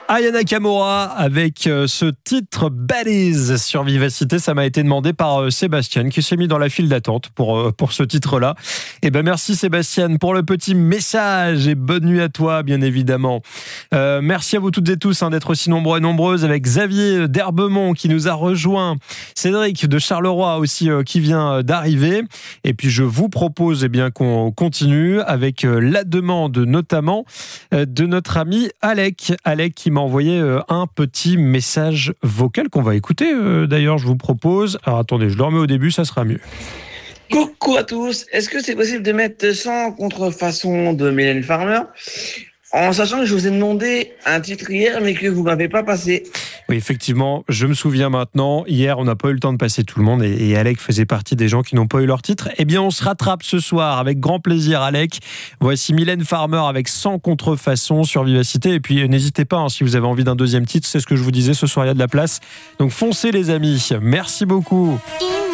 Aya Nakamura avec ce titre Balise sur Vivacité. Ça m'a été demandé par Sébastien qui s'est mis dans la file d'attente pour ce titre-là. Et ben merci Sébastien pour le petit message et bonne nuit à toi bien évidemment. Merci à vous toutes et tous d'être aussi nombreux et nombreuses, avec Xavier d'Herbemont qui nous a rejoint, Cédric de Charleroi aussi qui vient d'arriver. Et puis je vous propose qu'on continue avec la demande notamment de notre ami Alec qui m'a envoyé un petit message vocal qu'on va écouter. D'ailleurs, je vous propose... Alors attendez, je le remets au début, ça sera mieux. Coucou à tous, est-ce que c'est possible de mettre 100 contrefaçons de Mylène Farmer, en sachant que je vous ai demandé un titre hier mais que vous ne m'avez pas passé? Oui, effectivement, je me souviens maintenant. Hier, on n'a pas eu le temps de passer tout le monde et Alec faisait partie des gens qui n'ont pas eu leur titre. Eh bien, on se rattrape ce soir avec grand plaisir, Alec. Voici Mylène Farmer avec 100 contrefaçons sur Vivacité. Et puis, n'hésitez pas, si vous avez envie d'un deuxième titre, c'est ce que je vous disais, ce soir, il y a de la place. Donc, foncez les amis. Merci beaucoup.